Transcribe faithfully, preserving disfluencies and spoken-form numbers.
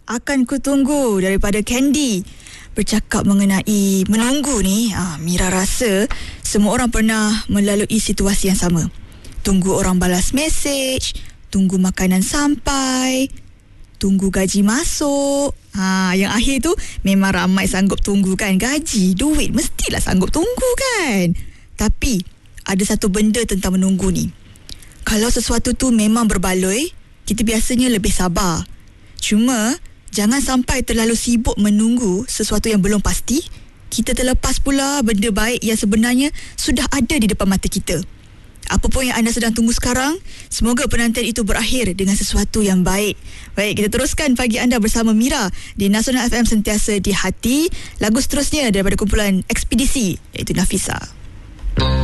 Akan Ku Tunggu daripada Candy. Bercakap mengenai menunggu ni, ah, Mira rasa semua orang pernah melalui situasi yang sama. Tunggu orang balas mesej, tunggu makanan sampai, tunggu gaji masuk. Ha, yang akhir tu memang ramai sanggup tunggu kan. Gaji, duit, mestilah sanggup tunggu kan. Tapi ada satu benda tentang menunggu ni. Kalau sesuatu tu memang berbaloi, kita biasanya lebih sabar. Cuma jangan sampai terlalu sibuk menunggu sesuatu yang belum pasti, kita terlepas pula benda baik yang sebenarnya sudah ada di depan mata kita. Apa pun yang anda sedang tunggu sekarang, semoga penantian itu berakhir dengan sesuatu yang baik. Baik, kita teruskan pagi anda bersama Mira di Nasional F M, sentiasa di hati. Lagu seterusnya daripada kumpulan Ekspedisi, iaitu Nafisa.